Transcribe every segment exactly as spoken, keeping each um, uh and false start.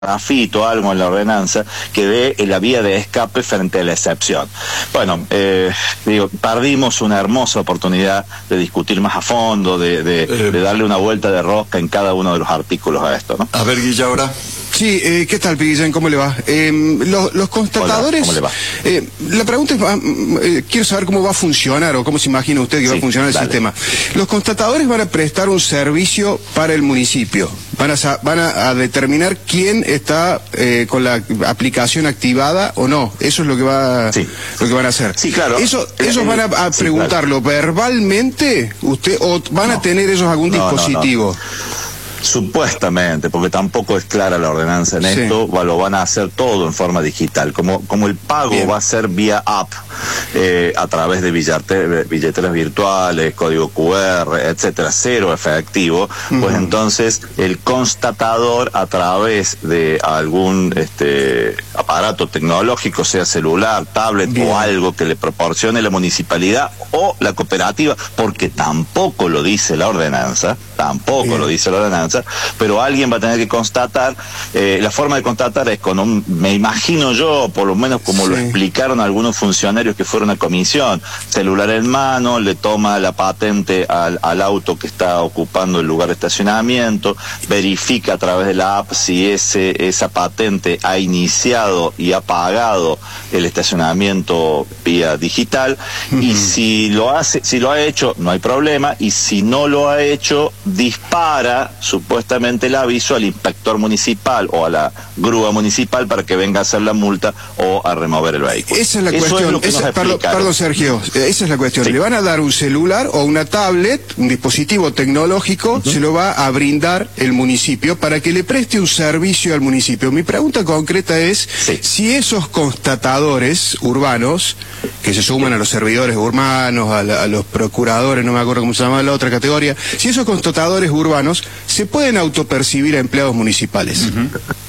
parrafito, algo en la ordenanza que dé la vía de escape frente a la excepción. Bueno, eh, digo, perdimos una hermosa oportunidad de discutir más a fondo, de, de, eh, de darle una vuelta de rosca en cada uno de los artículos a esto, ¿no? A ver, Guilla, ahora. Sí, eh, ¿qué tal, Piguillén? ¿Cómo le va? Eh, los, los constatadores... Hola, ¿cómo le va? Eh, la pregunta es, eh, quiero saber cómo va a funcionar o cómo se imagina usted que sí, va a funcionar el dale. sistema. Los constatadores van a prestar un servicio para el municipio. Van a, van a, a determinar quién está eh, con la aplicación activada o no. Eso es lo que va sí. lo que van a hacer. Sí, claro. Eso, ¿Ellos van a, a sí, preguntarlo claro. verbalmente usted o van no. a tener ellos algún no, dispositivo? No, no. Supuestamente, porque tampoco es clara la ordenanza en sí. esto, lo van a hacer todo en forma digital. Como, como el pago Bien. va a ser vía app, eh, a través de billete, billeteras virtuales, código Q R, etcétera, cero efectivo, uh-huh. pues entonces el constatador a través de algún este aparato tecnológico, sea celular, tablet Bien. o algo que le proporcione la municipalidad o la cooperativa, porque tampoco lo dice la ordenanza, tampoco Bien. lo dice la ordenanza, pero alguien va a tener que constatar, eh, la forma de constatar es con un, me imagino yo, por lo menos como sí. lo explicaron algunos funcionarios que fueron a comisión, celular en mano, le toma la patente al, al auto que está ocupando el lugar de estacionamiento, verifica a través de la app si ese, esa patente ha iniciado y ha pagado el estacionamiento vía digital, uh-huh. y si lo hace, si lo ha hecho, no hay problema, y si no lo ha hecho, dispara su supuestamente el aviso al inspector municipal o a la grúa municipal para que venga a hacer la multa o a remover el vehículo. Esa es la Eso cuestión. Es esa, perdón, perdón, Sergio, esa es la cuestión. Sí. Le van a dar un celular o una tablet, un dispositivo tecnológico, uh-huh. se lo va a brindar el municipio para que le preste un servicio al municipio. Mi pregunta concreta es sí. si esos constatadores urbanos, que se suman a los servidores urbanos, a, la, a los procuradores, no me acuerdo cómo se llama la otra categoría, si esos constatadores urbanos se pueden autopercibir a empleados municipales. Uh-huh.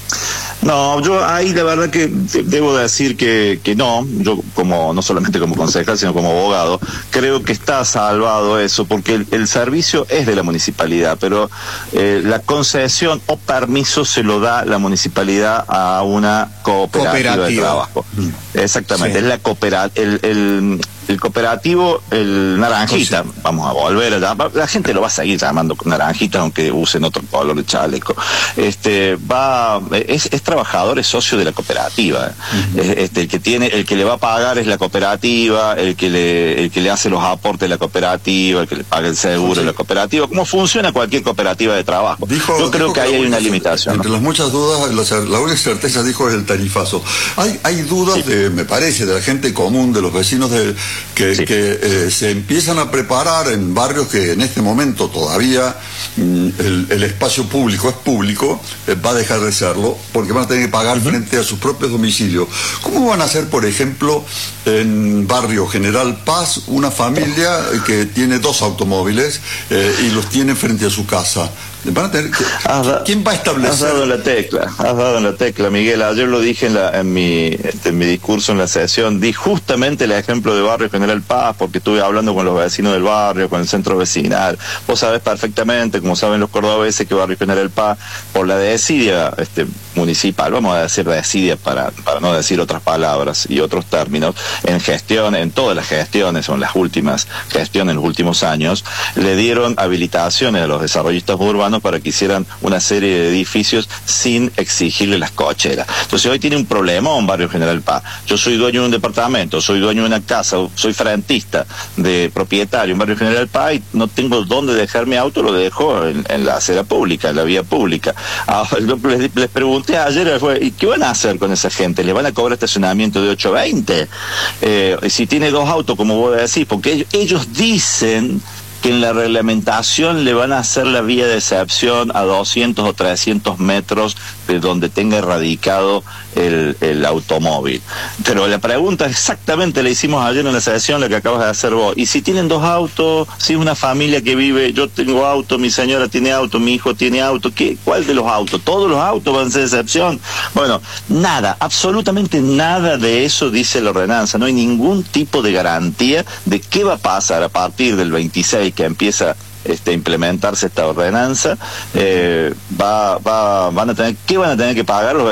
No, yo ahí la verdad que debo decir que, que no, yo como no solamente como concejal, sino como abogado, creo que está salvado eso, porque el, el servicio es de la municipalidad, pero eh, la concesión o permiso se lo da la municipalidad a una cooperativa, cooperativa. de trabajo. Mm. Exactamente, sí. es la cooperativa, el, el, el cooperativo, el Naranjita, sí. vamos a volver a llamar, la gente lo va a seguir llamando Naranjita, aunque usen otro color de chaleco, este, va, es, es trabajador, es socio de la cooperativa, uh-huh. este, el que tiene, el que le va a pagar es la cooperativa, el que le, el que le hace los aportes de la cooperativa, el que le paga el seguro sí. de la cooperativa, cómo funciona cualquier cooperativa de trabajo. Dijo, Yo creo que ahí hay una limitación. Entre ¿no? las muchas dudas, la, la única certeza dijo es el tarifazo. Hay, hay dudas, sí. de, me parece, de la gente común, de los vecinos de, que, sí. que eh, se empiezan a preparar en barrios que en este momento todavía mm, el, el espacio público es público, eh, va a dejar de serlo, porque van a tener que pagar uh-huh. frente a sus propios domicilios. ¿Cómo van a hacer, por ejemplo, en barrio General Paz, una familia que tiene dos automóviles eh, y los tiene frente a su casa? Van a tener que, da, ¿Quién va a establecer? Has dado en la tecla, has dado en la tecla, Miguel. Ayer lo dije en, la, en, mi, este, en mi discurso en la sesión, di justamente el ejemplo de barrio General Paz, porque estuve hablando con los vecinos del barrio, con el centro vecinal. Vos sabés perfectamente, como saben los cordobeses, que barrio General Paz, por la desidia este, municipal, vamos a decir desidia para, para no decir otras palabras y otros términos, en gestión, en todas las gestiones, o en las últimas gestiones, en los últimos años, le dieron habilitaciones a los desarrollistas urbanos para que hicieran una serie de edificios sin exigirle las cocheras. Entonces hoy tiene un problema un barrio General Paz. Yo soy dueño de un departamento, soy dueño de una casa, soy frentista de propietario en barrio General Paz y no tengo dónde dejar mi auto, lo dejo en, en la acera pública, en la vía pública. Ahora, les, les pregunté ayer, ¿y qué van a hacer con esa gente? ¿Les van a cobrar estacionamiento de ocho veinte? Eh, si tiene dos autos, como vos decís, porque ellos, ellos dicen que en la reglamentación le van a hacer la vía de excepción a doscientos o trescientos metros de donde tenga radicado el, el automóvil. Pero la pregunta exactamente la hicimos ayer en la sesión, la que acabas de hacer vos. Y si tienen dos autos, si es una familia que vive, yo tengo auto, mi señora tiene auto, mi hijo tiene auto, ¿qué? ¿Cuál de los autos? ¿Todos los autos van a ser excepción? Bueno, nada, absolutamente nada de eso dice la ordenanza. No hay ningún tipo de garantía de qué va a pasar a partir del veintiséis, que empieza este, implementarse esta ordenanza, eh, va, va, van a tener, ¿qué van a tener que pagar los